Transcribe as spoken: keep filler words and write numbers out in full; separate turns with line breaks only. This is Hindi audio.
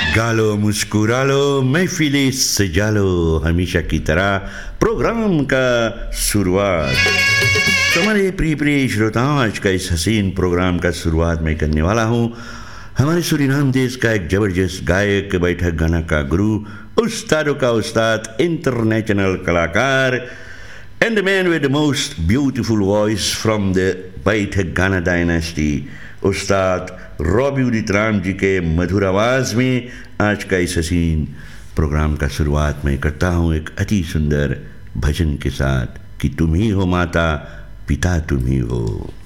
गालो मुस्कुरा लो महफिलें सजा लो हमेशा की तरह प्रोग्राम का शुरुआत। तो हमारे प्रिय प्रिय श्रोताओं, आज का इस हसीन प्रोग्राम का शुरुआत मैं करने वाला हूँ हमारे सूरीनाम देश का एक जबरदस्त गायक, बैठक गाना का गुरु, उस्तादों का उस्ताद, इंटरनेशनल कलाकार and the man with the most beautiful voice from the बैठक गाना डायनेस्टी, उस्ताद रॉबी उदित राम जी के मधुर आवाज़ में आज का इस हसीन प्रोग्राम का शुरुआत मैं करता हूँ एक अति सुंदर भजन के साथ कि तुम ही हो माता, पिता तुम ही हो।